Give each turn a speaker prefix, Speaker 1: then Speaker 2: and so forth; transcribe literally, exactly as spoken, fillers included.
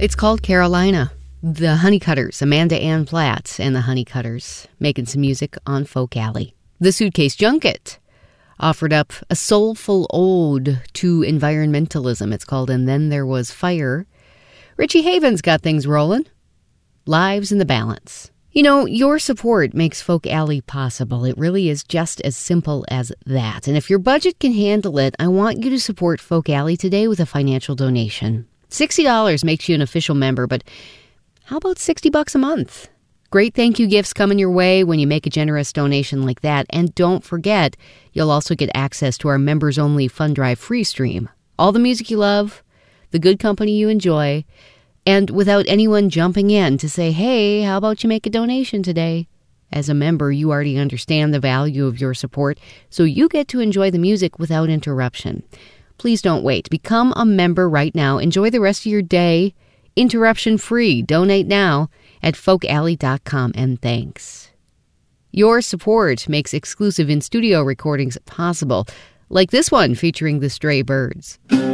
Speaker 1: It's called Carolina. The Honeycutters, Amanda Ann Platt and the Honeycutters, making some music on Folk Alley. The Suitcase Junket offered up a soulful ode to environmentalism. It's called And Then There Was Fire. Richie Havens got things rolling. Lives in the Balance. You know, your support makes Folk Alley possible. It really is just as simple as that. And if your budget can handle it, I want you to support Folk Alley today with a financial donation. sixty dollars makes you an official member, but how about sixty bucks a month? Great thank you gifts coming your way when you make a generous donation like that. And don't forget, you'll also get access to our members-only Fund Drive free stream. All the music you love, the good company you enjoy, and without anyone jumping in to say, hey, how about you make a donation today? As a member, you already understand the value of your support, so you get to enjoy the music without interruption. Please don't wait. Become a member right now. Enjoy the rest of your day interruption-free. Donate now at folk alley dot com, and thanks. Your support makes exclusive in-studio recordings possible, like this one featuring the Stray Birds.